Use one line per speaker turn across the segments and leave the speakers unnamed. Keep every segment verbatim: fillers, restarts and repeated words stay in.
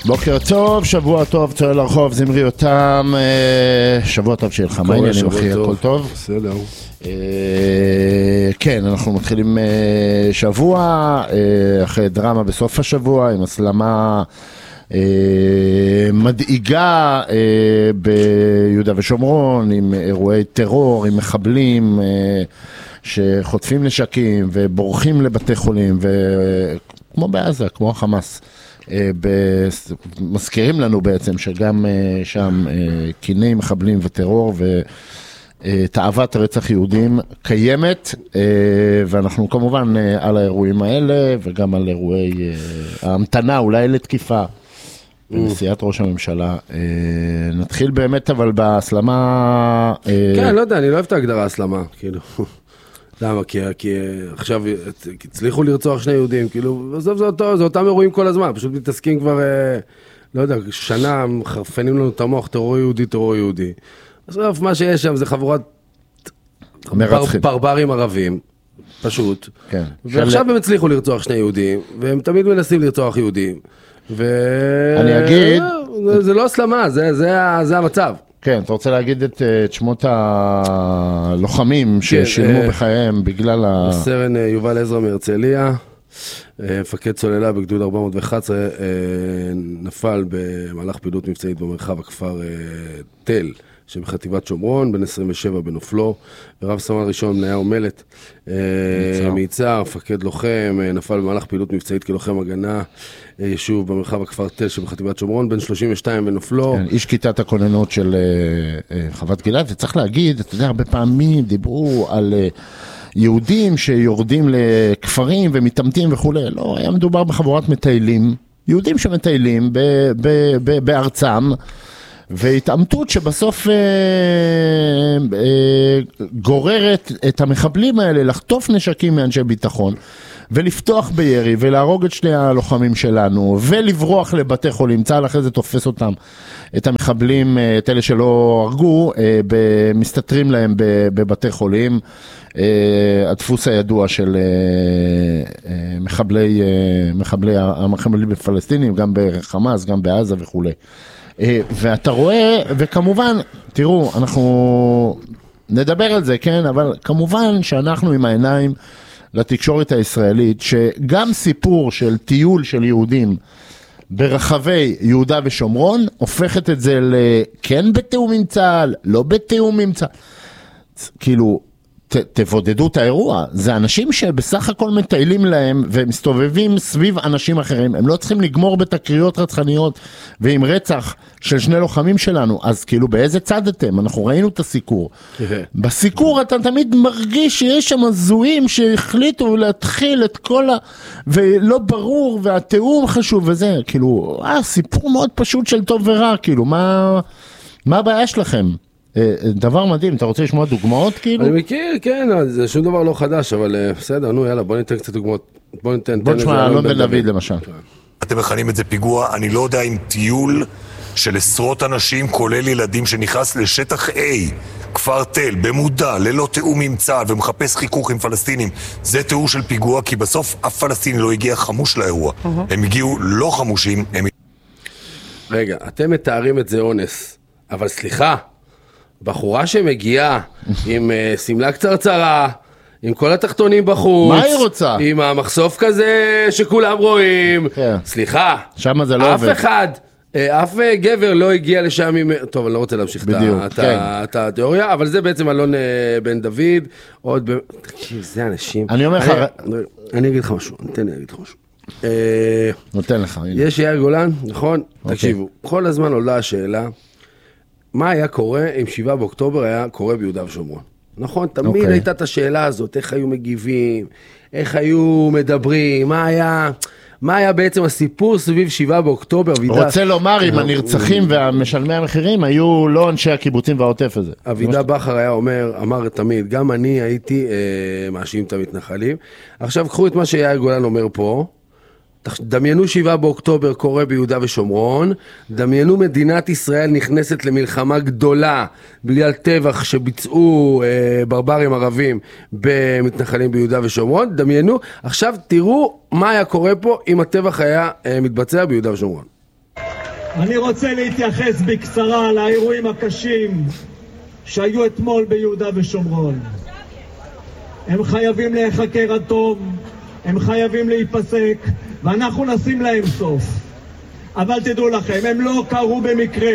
בוקר טוב, שבוע טוב, צועל הרחוב, זמרי יותם, שבוע טוב שיהיה לך, מה העניינים אחי, הכל טוב?
בסדר.
כן, אנחנו מתחילים שבוע, אחרי דרמה בסוף השבוע, עם הסלמה מדאיגה ביהודה ושומרון, עם אירועי טרור, עם מחבלים שחוטפים נשקים ובורחים לבתי חולים, וכמו בעזה, כמו החמאס. מזכירים לנו בעצם שגם שם קיני מחבלים וטרור ותאוות רצח יהודים קיימת, ואנחנו כמובן על האירועים האלה וגם על אירועי ההמתנה אולי לתקיפה בנסיעת ראש הממשלה. נתחיל באמת אבל בהסלמה.
כן, לא יודע, אני לא אוהב את ההגדרה הסלמה, כאילו. למה? כי, כי עכשיו הצליחו לרצוח שני יהודים, כאילו, זה, זה, אותו, זה אותם אירועים כל הזמן, פשוט מתעסקים כבר, לא יודע, שנה, חרפנים לנו את המוח, טרור יהודי, טרור יהודי. אז מה שיש שם זה חבורת בר, ברברים ערבים, פשוט. כן. ועכשיו של... הם הצליחו לרצוח שני יהודים, והם תמיד מנסים לרצוח יהודים. ו...
אני אגיד...
זה, זה לא הסלמה, זה, זה, זה המצב.
כן, אתה רוצה להגיד את, את שמות הלוחמים ששילמו כן, בחייהם בגלל ה...
סרן יובל עזרא מהרצליה, מפקד צוללה בגדוד ארבע מאות ואחת עשרה, נפל במהלך פעילות מבצעית במרחב הכפר תל, שבחטיבת שומרון, בן עשרים ושבע בנופלו, ורב סמל ראשון מניה ומלט, מיצר, מפקד לוחם, נפל במהלך פעילות מבצעית כלוחם הגנה, יישוב במרחב הכפר תל שבחטיבת שומרון, בן שלושים ושתיים בנופלו.
כן, איש כיתת הכוננות של חוות גלעד, וצריך להגיד, אתה יודע, הרבה פעמים דיברו על יהודים שיורדים לכפרים ומתאמתים וכו'. לא, היה מדובר בחבורת מטיילים, יהודים שמטיילים ב- ב- ב- בארצם, והתאמתות שבסוף אה, אה, גוררת את המחבלים האלה לחטוף נשקים מאנשי ביטחון ולפתוח בירי ולהרוג את שני הלוחמים שלנו ולברוח לבתי חולים. צה"ל אחרי זה תופס אותם, את המחבלים, את אלה שלא הרגו, מסתתרים להם בבתי חולים. הדפוס הידוע של מחבלי, מחבלי המחבלים בפלסטינים, גם בחמאס, גם בעזה וכו'. ואתה רואה, וכמובן, תראו, אנחנו נדבר על זה, כן? אבל כמובן שאנחנו עם העיניים לתקשורת הישראלית, שגם סיפור של טיול של יהודים ברחבי יהודה ושומרון, הופכת את זה לכן בתיאום עם צה"ל, לא בתיאום עם צה"ל. כאילו, ת, תבודדו את האירוע. זה אנשים שבסך הכל מטיילים להם ומסתובבים סביב אנשים אחרים. הם לא צריכים לגמור בתקריות רצחניות ועם רצח של שני לוחמים שלנו. אז כאילו באיזה צד אתם? אנחנו ראינו את הסיקור. בסיקור אתה תמיד מרגיש שיש שם זוהים שהחליטו להתחיל את כל ה... ולא ברור, והתיאום חשוב וזה. כאילו, אה, סיפור מאוד פשוט של טוב ורע. כאילו, מה, מה הבעיה שלכם? דבר מדהים, אתה רוצה לשמוע דוגמאות כאילו?
אני מכיר, כן, זה שום דבר לא חדש, אבל בסדר, נו יאללה, בוא ניתן קצת דוגמאות. בוא ניתן,
בוא נשמע, אלון בן דוד למשל.
אתם מכנים את זה פיגוע, אני לא יודע אם טיול של עשרות אנשים, כולל ילדים שנכנס לשטח A, כפר תל, במודע, ללא תיאום עם צה"ל, ומחפש חיכוך עם פלסטינים, זה תיאור של פיגוע, כי בסוף אף פלסטיני לא הגיע חמוש לאירוע. הם הגיעו לא חמושים.
רגע, אתם מתארים את זה אונס, אבל סליחה, בחורה שמגיעה עם uh, סמלה קצרצרה, עם כל התחתונים בחוץ.
מה היא רוצה?
עם המחשוף כזה שכולם רואים. כן. סליחה.
שמה זה לא
אף עובד. אחד, uh, אף גבר לא הגיע לשם עם... טוב, אני לא רוצה להמשיך בדיוק, את, כן. את התיאוריה, אבל זה בעצם אלון uh, בן דוד. עוד ב... תקשיב, זה אנשים...
אני אומר לך...
אני, אני אגיד לך משהו, נתן לי להגיד לך משהו.
נותן לך.
יש יאיר גולן, נכון? אוקיי. תקשיבו, כל הזמן עולה השאלה... מה היה קורה אם שבעה באוקטובר היה קורה ביהודה ושומרון? נכון, תמיד okay. הייתה את השאלה הזאת, איך היו מגיבים, איך היו מדברים, מה היה, מה היה בעצם הסיפור סביב שבעה באוקטובר?
וידה... רוצה לומר, אם הנרצחים והמשלמי המחירים היו לא אנשי הקיבוצים והעוטף הזה.
אבידה בכר היה אומר, אמר תמיד, גם אני הייתי אה, מאשים את המתנחלים. עכשיו קחו את מה שיאיר גולן אומר פה, דמיינו שבעה באוקטובר קורה ביהודה ושומרון, דמיינו מדינת ישראל נכנסת למלחמה גדולה בגלל טבח שביצעו אה, ברברים ערבים במתנחלים ביהודה ושומרון, דמיינו, עכשיו תראו מה היה קורה פה אם הטבח היה אה, מתבצע ביהודה ושומרון.
אני רוצה להתייחס בקצרה לאירועים הקשים שהיו אתמול ביהודה ושומרון. הם חייבים להיחקר עד תום, הם חייבים להיפסק, ואנחנו נשים להם סוף. אבל תדעו לכם, הם לא קרו במקרה.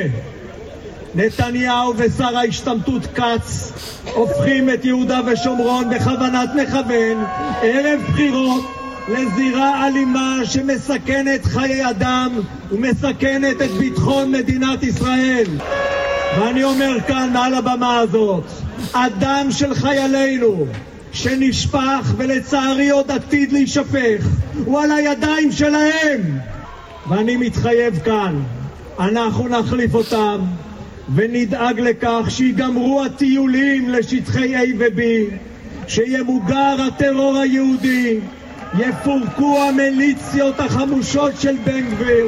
נתניהו ושר ההשתמטות קץ הופכים את יהודה ושומרון בכוונת מכוון ערב בחירות לזירה אלימה שמסכנת חיי אדם ומסכנת את ביטחון מדינת ישראל. ואני אומר כאן מעל הבמה הזאת, הדם של חיילינו שנשפך ולצערי עוד עתיד להישפך הוא על הידיים שלהם, ואני מתחייב כאן, אנחנו נחליף אותם ונדאג לכך שיגמרו הטיולים לשטחי A ו-B, שימוגר הטרור היהודי, יפורקו המיליציות החמושות של בן גביר,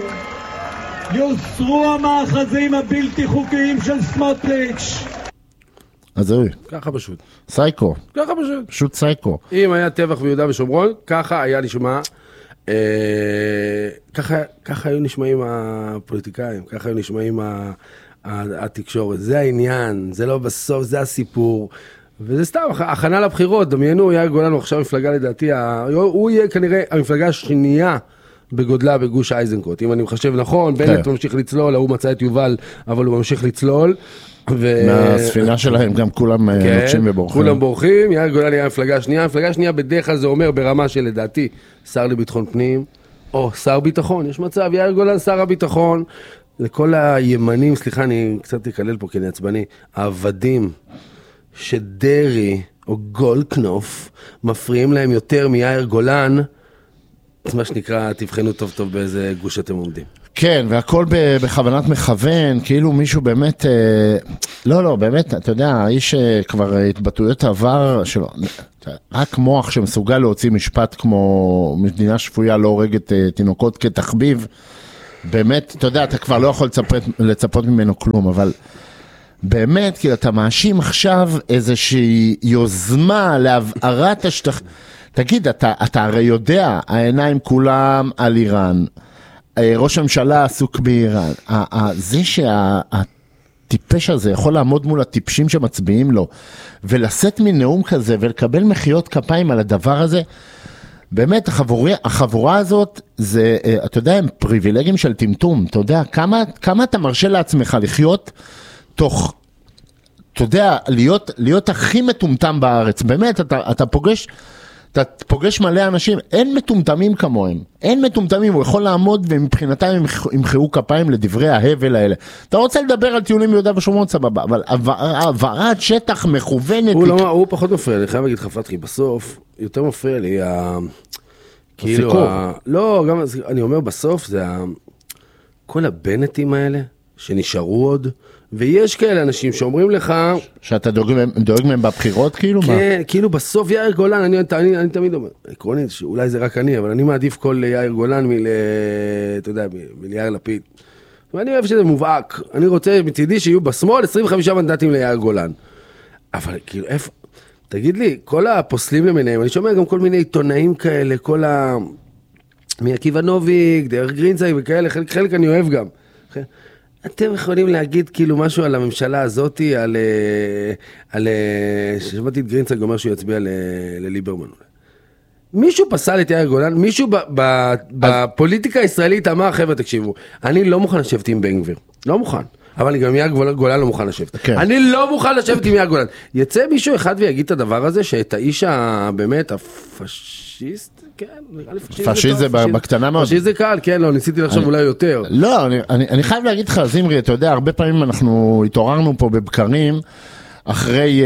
יוסרו המאחזים הבלתי חוקיים של סמוטריץ'.
אז אוי.
ככה פשוט.
סייקו.
ככה פשוט.
פשוט סייקו.
אם היה טבח ביהודה ושומרון, ככה היה נשמע, אה, ככה, ככה היו נשמעים הפוליטיקאים, ככה היו נשמעים ה... התקשורת, זה העניין, זה לא בסוף, זה הסיפור, וזה סתם, הכנה לבחירות, דמיינו, יאיר גולן הוא עכשיו מפלגה לדעתי, הוא יהיה כנראה המפלגה השנייה בגודלה בגוש איזנקוט, אם אני מחשב נכון, בנט ממשיך לצלול, הוא מצא את יובל, אבל הוא ממשיך לצלול,
מהספינה שלהם גם כולם נוטשים ובורחים.
כולם בורחים, יאיר גולן יהיה המפלגה השנייה, המפלגה השנייה בדרך כלל זה אומר ברמה של לדעתי, שר לביטחון פנים, או שר ביטחון, יש מצב, יאיר גולן שר הביטחון, לכל הימנים, סליחה, אני קצת אקלל פה כי אני עצבני, העבדים שדרי או גולדקנופ מפריעים להם יותר מיאיר גולן, זה מה שנקרא, תבחנו טוב טוב באיזה גוש אתם עומדים.
כן, והכל בכוונת מכוון, כאילו מישהו באמת, לא, לא, באמת, אתה יודע, האיש כבר התבטאויות עבר שלו, רק מוח שמסוגל להוציא משפט כמו מדינה שפויה לא הורגת תינוקות כתחביב, באמת, אתה יודע, אתה כבר לא יכול לצפות, לצפות ממנו כלום, אבל באמת, כאילו, אתה מאשים עכשיו איזושהי יוזמה להבערת השטח... תגיד, אתה, אתה הרי יודע, העיניים כולם על איראן, ראש הממשלה עסוק באיראן, זה שהטיפש הזה יכול לעמוד מול הטיפשים שמצביעים לו, ולשאת מנאום כזה, ולקבל מחיאות כפיים על הדבר הזה, באמת, החבורה, החבורה הזאת, זה, אתה יודע, הם פריבילגים של טמטום, אתה יודע, כמה, כמה אתה מרשה לעצמך לחיות תוך, אתה יודע, להיות, להיות הכי מטומטם בארץ, באמת, אתה, אתה פוגש, אתה פוגש מלא אנשים, אין מטומטמים כמוהם, אין מטומטמים, הוא יכול לעמוד ומבחינתם ימחאו כפיים לדברי ההבל האלה. אתה רוצה לדבר על טיולים ביהודה ושומרון, סבבה, אבל העברת שטח מכוונת...
הוא, לא, הוא פחות מפריע, אני חייב להגיד לך פתחי, בסוף, יותר מפריע לי, ה... כאילו, ה... לא, גם, אני אומר בסוף, זה ה... כל הבנטים האלה, שנשארו עוד, ויש כאלה אנשים שאומרים לך...
שאתה דואג מהם, דואג מהם בבחירות, כאילו?
כן,
מה?
כאילו בסוף יאיר גולן, אני, אני, אני תמיד אומר, עקרונית, שאולי זה רק אני, אבל אני מעדיף כל יאיר גולן מל... אתה יודע, מליאיר לפיד. ואני אוהב שזה מובהק. אני רוצה מצידי שיהיו בשמאל עשרים וחמישה מנדטים ליאיר גולן. אבל כאילו, איפה... תגיד לי, כל הפוסלים למיניהם, אני שומע גם כל מיני עיתונאים כאלה, כל ה... מעקיבא נוביק, דרך גרינצייג וכאלה, חלק, חלק אני אוהב גם. אתם יכולים להגיד כאילו משהו על הממשלה הזאת, על... על... ששמעתי את גרינצייג אומר שהוא יצביע ל... לליברמן. מישהו פסל את יאיר גולן, מישהו ב... ב... בפוליטיקה הישראלית אמר, חבר'ה תקשיבו, אני לא מוכן לשבת עם בן גביר, לא מוכן. אבל גם יאיר גולן לא מוכן לשבת. Okay. אני לא מוכן לשבת עם יאיר גולן. יצא מישהו אחד ויגיד את הדבר הזה, שאת האיש באמת הפשיסט, כן, נראה לי פשיסט.
פשיסט זה בקטנה מאוד.
פשיסט זה קל, כן, לא, ניסיתי לחשוב אולי יותר.
לא, אני, אני, אני חייב להגיד לך, זמרי, אתה יודע, הרבה פעמים אנחנו התעוררנו פה בבקרים, אחרי, אה,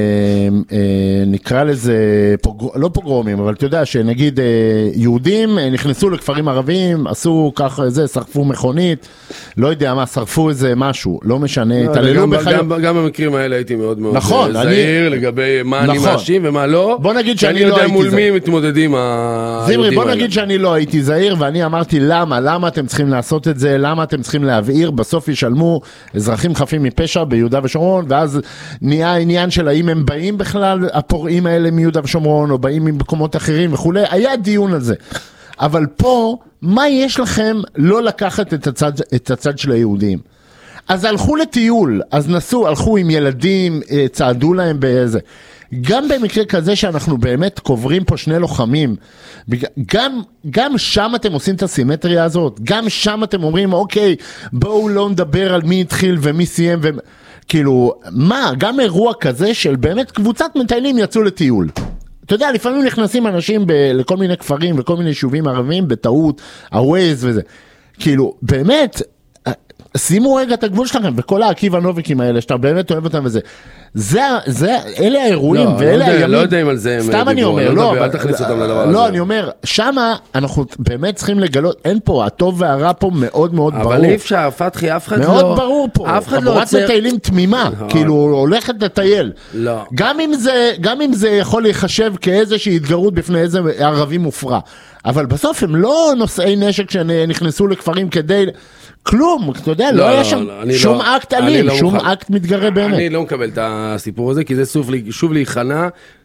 אה, נקרא לזה, פוגר... לא פוגרומים, אבל אתה יודע שנגיד אה, יהודים אה, נכנסו לכפרים ערבים, עשו ככה זה, שרפו מכונית, לא יודע מה, שרפו איזה משהו, לא משנה,
לא,
תללו בחיים.
גם, גם במקרים האלה הייתי מאוד מאוד
נכון,
זהיר אני... לגבי מה נכון. אני מאשים ומה לא.
בוא נגיד שאני לא
הייתי זהיר.
אני יודע
מול מי מתמודדים היהודים
זמרי, בוא
האלה.
נגיד שאני לא הייתי זהיר, ואני אמרתי למה, למה אתם צריכים לעשות את זה, למה אתם צריכים להבעיר, בסוף ישלמו אזרחים חפים מפשע ביהודה ושומרון, ואז נהיה העניין של האם הם באים בכלל, הפורעים האלה מיהודה ושומרון, או באים ממקומות אחרים וכו', היה דיון על זה. אבל פה, מה יש לכם לא לקחת את הצד, את הצד של היהודים? אז הלכו לטיול, אז נסו, הלכו עם ילדים, צעדו להם באיזה. גם במקרה כזה שאנחנו באמת קוברים פה שני לוחמים, גם, גם שם אתם עושים את הסימטריה הזאת, גם שם אתם אומרים, אוקיי, בואו לא נדבר על מי התחיל ומי סיים, ו... כאילו, מה, גם אירוע כזה של באמת קבוצת מטיילים יצאו לטיול. אתה יודע, לפעמים נכנסים אנשים ב- לכל מיני כפרים, לכל מיני יישובים ערבים, בטעות, הווייז וזה. כאילו, באמת, שימו רגע את הגבול שלכם, וכל העקיבא נוביקים האלה, שאתה באמת אוהב אותם וזה. זה, זה, אלה האירועים,
לא,
ואלה
לא
הימים.
לא יודע אם על זה
סתם אני אומר, לא,
לא,
אבל,
אל תכניס אותם לדבר הזה.
לא, אני אומר, שמה אנחנו באמת צריכים לגלות, אין פה, הטוב והרע פה מאוד מאוד ברור.
אבל אי אפשר, פתחי, אף אחד לא...
מאוד ברור פה.
אף אחד לא
חבורת
עוצר...
מטיילים תמימה, כאילו, הולכת לטייל.
לא.
גם אם זה, גם אם זה יכול להיחשב כאיזושהי התגרות בפני איזה ערבי מופרע. אבל בסוף הם לא נושאי נשק שנכנסו לכפרים כדי... כלום, אתה יודע, לא היה שם שום אקט אלים, שום אקט מתגרה באמת.
אני לא מקבל את הסיפור הזה, כי זה שוב להיכנע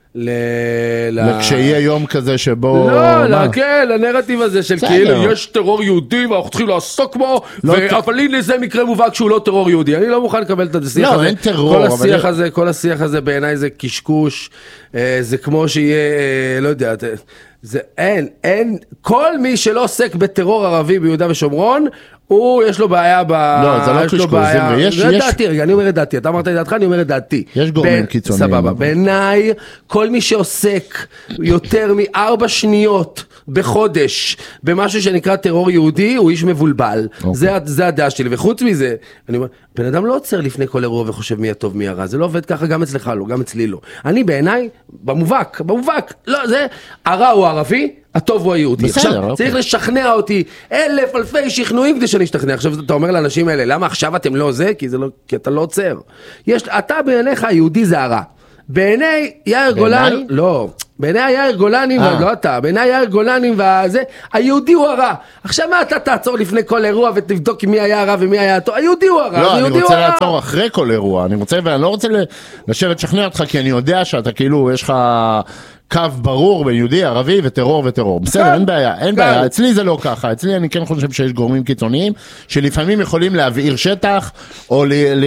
כשיהיה יום כזה שבו...
לא, לא, כן, הנרטיב הזה של כאילו יש טרור יהודי ואנחנו צריכים לעסוק בו, אבל הנה זה מקרה מובהק שהוא לא טרור יהודי. אני לא מוכן לקבל את השיח הזה.
לא, אין טרור.
כל השיח הזה בעיניי זה קשקוש, זה כמו שיהיה, לא יודע, זה אין, אין, כל מי שלא עוסק בטרור ערבי ביהודה ושומרון, הוא, יש לו בעיה ב...
לא, זה לא קשקוש,
זה דעתי, רגע, אני אומר את דעתי, אתה אמרת את דעתך, אני אומר את דעתי.
יש גורמים קיצוניים.
סבבה, בעיניי, כל מי שעוסק יותר מארבע שניות בחודש, במשהו שנקרא טרור יהודי, הוא איש מבולבל. זה הדעה שלי, וחוץ מזה, אני אומר, בן אדם לא עוצר לפני כל אירוע וחושב מי הטוב מי הרע, זה לא עובד ככה גם אצלך לא, גם אצלי לא. אני בעיניי, במובהק, במובהק, לא, זה, הרע הוא ערבי, הטוב הוא היהודי.
בסדר,
עכשיו,
אוקיי.
צריך לשכנע אותי אלף אלפי שכנועים כדי שאני אשתכנע. עכשיו אתה אומר לאנשים האלה, למה עכשיו אתם לא זה? כי, זה לא, כי אתה לא עוצר. יש, אתה בעיניך היהודי זה הרע. בעיני יאיר גולן, לא, בעיני יאיר גולנים, לא אתה, בעיני יאיר גולנים והזה, היהודי הוא הרע. עכשיו מה אתה תעצור לפני כל אירוע ותבדוק מי היה הרע ומי היה הטוב? היהודי הוא הרע,
לא, אני רוצה לעצור אחרי כל אירוע, אני רוצה, ואני לא רוצה לשבת לשכנע אותך, כי אני יודע שאתה כאילו, יש לך... קו ברור בין יהודי, ערבי וטרור וטרור. בסדר, אין בעיה, אין בעיה. אצלי זה לא ככה. אצלי אני כן חושב שיש גורמים קיצוניים, שלפעמים יכולים להבעיר שטח, או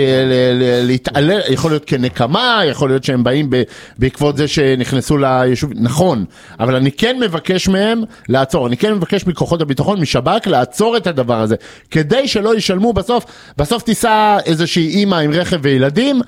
להתעלל, יכול להיות כנקמה, יכול להיות שהם באים בעקבות זה שנכנסו ליישוב. נכון, אבל אני כן מבקש מהם לעצור. אני כן מבקש מכוחות הביטחון, משב"כ, לעצור את הדבר הזה, כדי שלא ישלמו בסוף. בסוף תיסע איזושהי אימא עם רכב וילדים,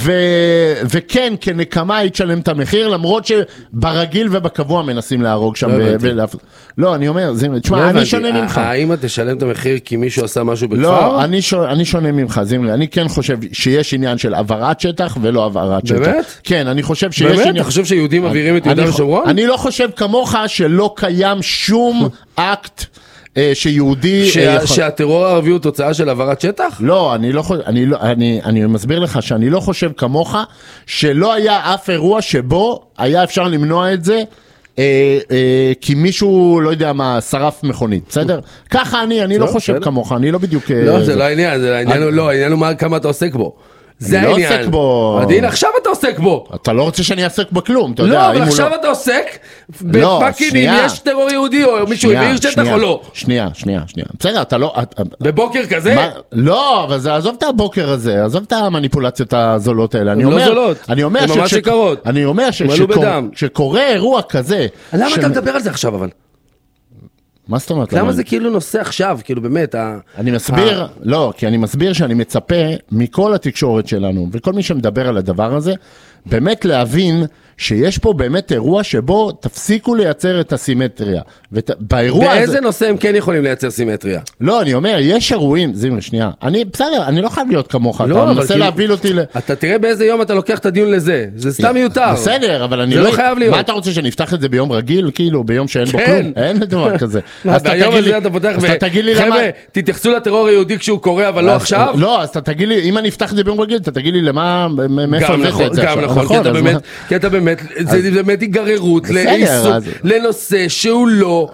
וכן, כנקמה היא תשלם את המחיר, למרות ש... ברגיל ובקבוע מנסים להרוג שם. לא, אני אומר, תשמע, אני שונה ממך.
האמא תשלם את המחיר כי מישהו עשה משהו בכפר?
לא, אני שונה ממך, זמרי. אני כן חושב שיש עניין של עברת שטח ולא עברת שטח. באמת? כן, אני חושב שיש עניין...
באמת? אתה חושב שיהודים מעבירים את יהודה ושומרון?
אני לא חושב כמוך שלא קיים שום אקט שיהודי...
שהטרור הערבי הוא תוצאה של עברת שטח?
לא, אני לא חושב, אני, אני, אני מסביר לך שאני לא חושב כמוך שלא היה אף אירוע שבו היה אפשר למנוע את זה אה, אה, כי מישהו, לא יודע מה, שרף מכונית, בסדר? ככה אני, אני לא חושב כמוך, אני לא בדיוק...
לא, זה לא העניין, זה העניין הוא לא, העניין הוא כמה אתה עוסק בו. זה העניין.
אני לא עוסק בו.
עדיין, עכשיו אתה עוסק בו.
אתה לא רוצה שאני אעסק בכלום, אתה יודע.
לא, אבל עכשיו אתה עוסק, בפקידים יש טרור יהודי, או מישהו הביא שטח או לא.
שנייה, שנייה, שנייה. בסדר, אתה לא...
בבוקר כזה?
לא, אבל זה, עזוב את הבוקר הזה, עזוב את המניפולציות הזולות האלה.
הן לא זולות, הן ממש יקרות.
אני אומר שקורה אירוע כזה...
למה אתה מדבר על זה עכשיו אבל?
מה זאת אומרת?
למה זה כאילו נושא עכשיו, כאילו באמת?
אני מסביר, לא, כי אני מסביר שאני מצפה מכל התקשורת שלנו, וכל מי שמדבר על הדבר הזה, באמת להבין שיש פה באמת אירוע שבו תפסיקו לייצר את הסימטריה. באירוע הזה...
באיזה נושא הם כן יכולים לייצר סימטריה?
לא, אני אומר, יש אירועים, זמרי, שנייה. אני, בסדר, אני לא חייב להיות כמוך, אתה מנסה להביל אותי ל...
אתה תראה באיזה יום אתה לוקח את הדיון לזה, זה סתם מיותר.
בסדר, אבל אני לא...
זה לא חייב להיות.
מה אתה רוצה, שנפתח את זה ביום רגיל, כאילו, ביום שאין בו כלום? אין דבר כזה.
אז אתה תגיד לי, חבר'ה, תתייחסו לטרור היהודי כשהוא קורה, אבל לא עכשיו?
לא, אז אתה תגיד לי, אם אני אפתח את זה ביום רגיל, אתה תגיד לי למה, מאיפה הבאת את זה.
גם נכון, כי אתה באמת, זה באמת היגררות לנושא שהוא לא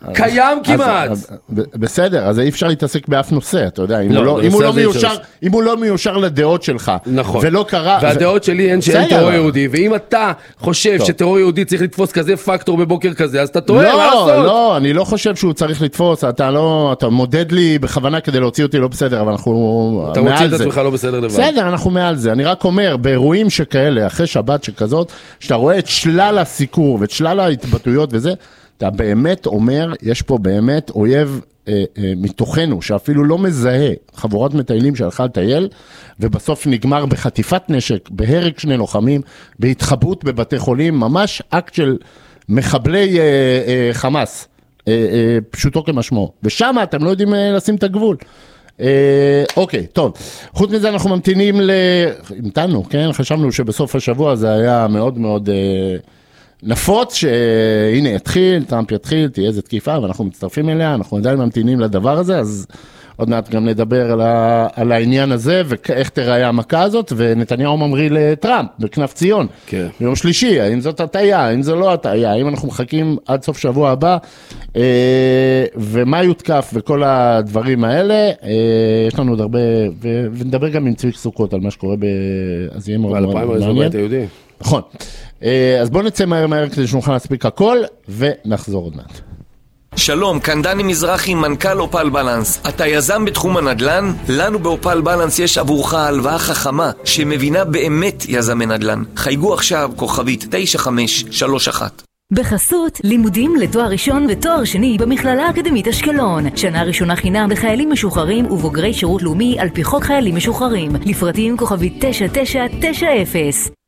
קיים כמעט.
בסדר, אז אי אפשר להתעסק באף נושא, אתה יודע, אם הוא לא מיושר לדעות שלך, ולא קרה...
והדעות שלי הן שאין טרור יהודי, ואם אתה חושב שטרור יהודי צריך לתפוס כזה פקטור בבוקר כזה, אז אתה טועה, מה לעשות?
לא, לא, אני לא חושב שהוא צריך לתפוס, אתה לא, אתה מודד לי בכוונה כדי להוציא אותי לא בסדר, אבל אנחנו
אתה מוציא את עצמך לא בסדר לבד.
בסדר, אנחנו מעל זה, אני רק אומר, באירועים שכאלה, אחרי שבת שכזאת, שאתה רואה את שלל הסיקור ואת שלל ההתבטאויות וזה, אתה באמת אומר, יש פה באמת אויב אה, אה, מתוכנו, שאפילו לא מזהה חבורת מטיילים שהלכה לטייל, ובסוף נגמר בחטיפת נשק, בהרג שני לוחמים, בהתחבאות בבתי חולים, ממש אקט של מחבלי אה, אה, חמאס, אה, אה, פשוטו כמשמעו. ושם אתם לא יודעים אה, לשים את הגבול. אה, אוקיי, טוב. חוץ מזה אנחנו ממתינים ל... המתנו, כן? חשבנו שבסוף השבוע זה היה מאוד מאוד... אה, נפוץ שהנה יתחיל, טראמפ יתחיל, תהיה איזה תקיפה, ואנחנו מצטרפים אליה, אנחנו עדיין ממתינים לדבר הזה, אז עוד מעט גם נדבר על, ה, על העניין הזה, ואיך תראה המכה הזאת, ונתניהו ממריא לטראמפ, בכנף ציון,
כן.
ביום שלישי, האם זאת הטעיה, האם זו לא הטעיה, האם אנחנו מחכים עד סוף שבוע הבא, אה, ומה יותקף וכל הדברים האלה, אה, יש לנו עוד הרבה, ו, ונדבר גם עם צביק סוכות על מה שקורה, ב, אז יהיה מאוד מעניין. נכון. אז בואו נצא מהר מהר כדי שנוכל להספיק הכל, ונחזור עוד מעט.
שלום, כאן דני מזרחי, מנכ"ל אופל בלנס. אתה יזם בתחום הנדל"ן? לנו באופל בלנס יש עבורך הלוואה חכמה שמבינה באמת יזמי נדל"ן. חייגו עכשיו כוכבית תשע חמש שלוש אחת.
בחסות, לימודים לתואר ראשון ותואר שני במכללה האקדמית אשקלון. שנה ראשונה חינם לחיילים משוחררים ובוגרי שירות לאומי על פי חוק חיילים משוחררים. לפרטים כוכבית תשע תשע תשע אפס.